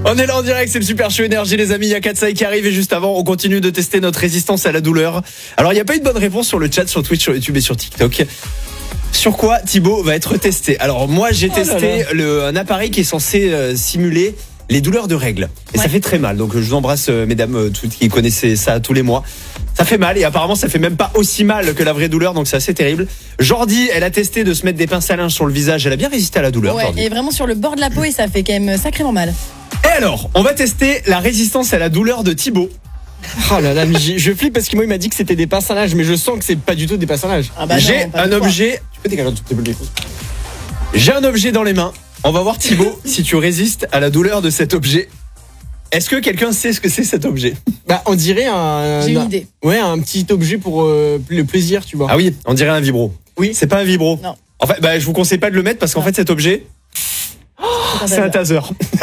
On est là en direct, c'est le Super Show Énergie les amis, il y a Katsai qui arrive et juste avant on continue de tester notre résistance à la douleur. Alors il n'y a pas eu de bonne réponse sur le chat, sur Twitch, sur YouTube et sur TikTok. Sur quoi Thibaut va être testé? Alors moi j'ai testé un appareil qui est censé simuler les douleurs de règles. Et ça fait très mal, donc je vous embrasse mesdames toutes qui connaissaient ça tous les mois. Ça fait mal et apparemment ça fait même pas aussi mal que la vraie douleur, donc c'est assez terrible. Jordi, elle a testé de se mettre des pinces à linge sur le visage, elle a bien résisté à la douleur. Ouais, Jordi. et vraiment sur le bord de la peau et ça fait quand même sacrément mal. Et alors, on va tester la résistance à la douleur de Thibaut. Oh là là, mais je flippe parce que moi il m'a dit que c'était des pinces à linge, mais je sens que c'est pas du tout des pinces à linge. Ah bah J'ai non, pas un du tout. objet. Tu peux dégager toutes tes boules. J'ai un objet dans les mains. On va voir Thibaut si tu résistes à la douleur de cet objet. Est-ce que quelqu'un sait ce que c'est cet objet? Bah on dirait J'ai une idée. Ouais, un petit objet pour le plaisir, tu vois. Ah oui, on dirait un vibro. Oui. C'est pas un vibro. Non. En fait, je vous conseille pas de le mettre parce qu'en fait cet objet, c'est un taser.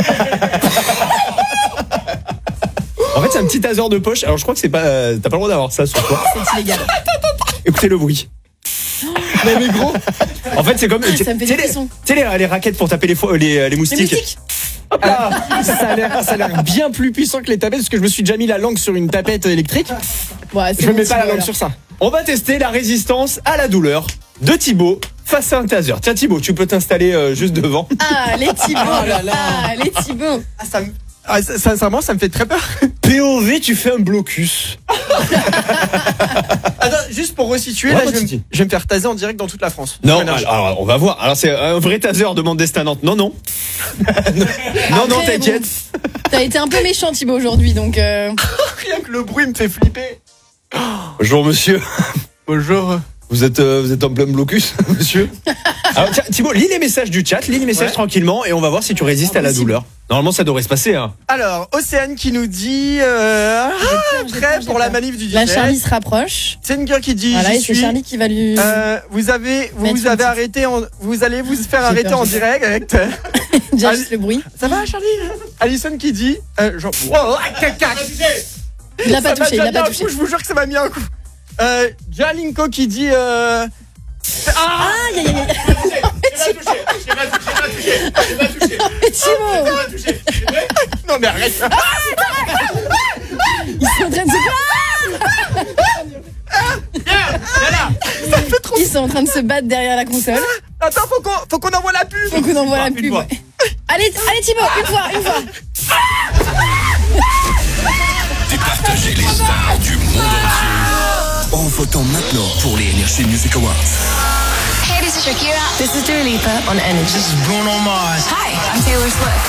En fait, c'est un petit taser de poche. Alors je crois que c'est pas, t'as pas le droit d'avoir ça sur toi. C'est illégal. Écoutez le bruit. Mais gros, En fait, c'est comme Ça me fait des frissons. tu sais les raquettes pour taper les Les moustiques. moustiques. ça a l'air bien plus puissant que les tapettes parce que je me suis déjà mis la langue sur une tapette électrique. Ouais, c'est Je me bon, mets pas la Thibaut, langue alors. sur ça. On va tester la résistance à la douleur de Thibaut face à un taser. Tiens Thibaut, tu peux t'installer juste devant. Ah, les Thibaut. Oh là là. Ah, les Thibaut. Sincèrement, ça me fait très peur. POV, tu fais un blocus. Attends, juste pour resituer, Ouais, là, pas de je souci. vais me faire taser en direct dans toute la France. Non, Voilà. alors on va voir. Alors c'est un vrai taser, demande Destin Nantes. Non, non. non, Après, t'inquiète. bon, t'as été un peu méchant Thibaut aujourd'hui, donc Rien que le bruit me fait flipper. Bonjour monsieur. Bonjour. Vous êtes en plein blocus, monsieur. Alors tiens, Thibaut, lis les messages du chat, lis les messages tranquillement et on va voir si tu résistes à la douleur. Normalement, ça devrait se passer, hein. Alors, Océane qui nous dit j'ai prêt peur, pour la manif du 17. là Charlie se rapproche. Senger qui dit Voilà, j'y et c'est suis. Charlie qui va lui. Vous avez Mettre une arrêté vous allez vous faire J'ai arrêter peur, en j'ai direct avec Déjà juste le bruit. ça va Charlie. Alison qui dit genre oh, caca. Il l'a pas Ça m'a touché, il déjà l'a mis un pas coup, touché. je vous jure que ça m'a mis un coup. Jalinko qui dit Aïe, aïe, aïe, aïe. Thibaut, non mais arrête. ils sont en train de se Ils sont en train de se battre derrière la console. Attends, faut qu'on envoie la pub. Donc on envoie la Une pub. fois. Allez Thibaut, une fois. Départagez les stars du monde entier en votant maintenant pour les Energy Music Awards. Hey, this is Shakira. This is Dua Lipa on Energy. This is Bruno Mars. Hi, I'm Taylor Swift.